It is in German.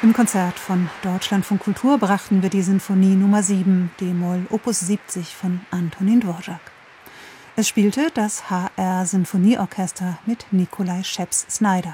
Im Konzert von Deutschlandfunk Kultur brachten wir die Sinfonie Nummer 7, d-Moll Opus 70 von Antonín Dvořák. Es spielte das HR Sinfonieorchester mit Nikolai Scheps-Snyder.